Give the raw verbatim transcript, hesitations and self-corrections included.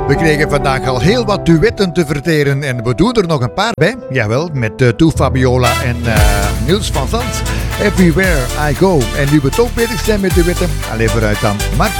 We kregen vandaag al heel wat duetten te verteren en we doen er nog een paar bij. Jawel, met uh, Toe Fabiola en uh, Niels van Zandt. Everywhere I Go. En nu we toch bezig zijn met duetten, alleen vooruit dan Mark